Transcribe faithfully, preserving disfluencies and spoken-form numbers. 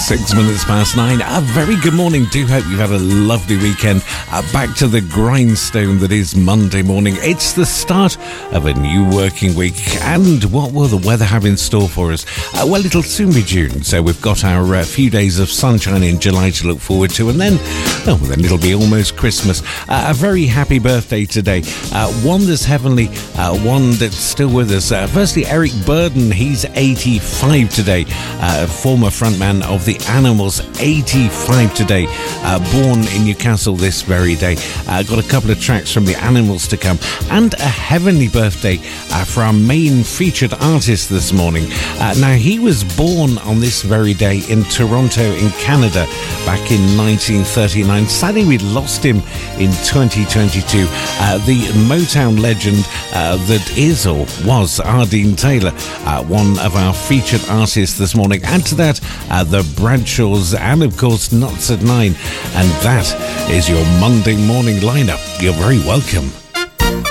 Six minutes past nine. A very good morning. Do hope you've had a lovely weekend. Uh, back to the grindstone that is Monday morning. It's the start of a new working week. And what will the weather have in store for us? Uh, well, it'll soon be June. So we've got our uh, few days of sunshine in July to look forward to. And then, oh, then it'll be almost Christmas. Uh, a very happy birthday today. Uh, one that's heavenly, uh, one that's still with us. Uh, firstly, Eric Burden. He's eighty-five today. Uh, former frontman of the Animals, eighty-five today, uh, born in Newcastle this very day. Uh, got a couple of tracks from the Animals to come, and a heavenly birthday uh, for our main featured artist this morning. Uh, now, he was born on this very day in Toronto in Canada back in nineteen thirty-nine. Sadly, we lost him in twenty twenty-two. Uh, the Motown legend uh, that is or was Ardeen Taylor, uh, one of our featured artists this morning. Add to that uh, the Bradshaws, and of course Knots at Nine. And that is your Monday morning lineup. You're very welcome.